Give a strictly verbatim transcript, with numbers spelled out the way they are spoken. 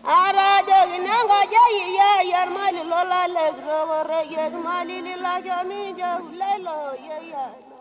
ara jogi nanga jayi ye yer mali lola le gro re ye mali la jami jog le lo ye ya